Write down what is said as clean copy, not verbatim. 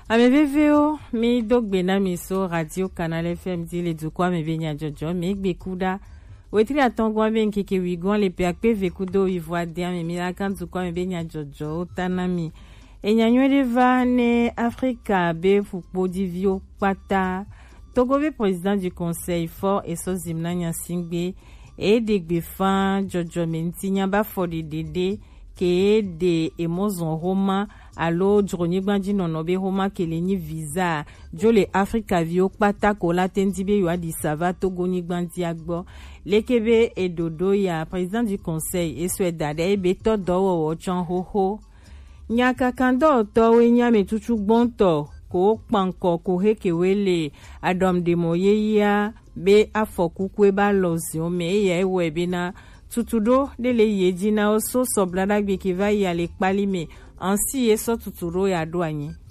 Ameveveo mi dogbe na miso radio Canal FM di le dukwa me benya jojo me gbekuda wetri atongwa be nkeke wigon le peakpe vekudo ivoa dia me milaka dukwa me benya jojo tanami enyanywe va ne Africa be fukpo divio pata Togo be président du conseil fort et so zimna nyasingbe e degbe fan jojo menti nyamba fodi dede ke de emozon Roma alo droni gbanji nonobe Roma keleni visa jole Africa vio pata kola tendibe yo adi sava Togo ni gbanji agbo lekebe edodo ya président du conseil e swedade e beto dowo wo chan hoho nyaka kando to we nyame tutu gbonto ko panko ko hekewele adom de moyeya be afokukwe ba lozio me ye webe na tutudo dele yedina oso soblada gbe ki va y aller palime ansi eso tuturo ya douane